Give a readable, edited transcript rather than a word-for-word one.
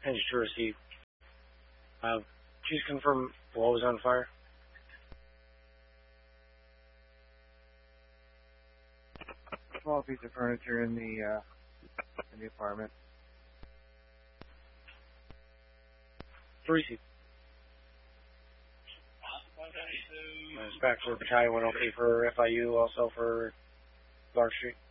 Engine to receive. Please confirm what was on fire. Small piece of furniture in the apartment. To receive. Dispatch for battalion 1 okay for FIU, also for Lark Street.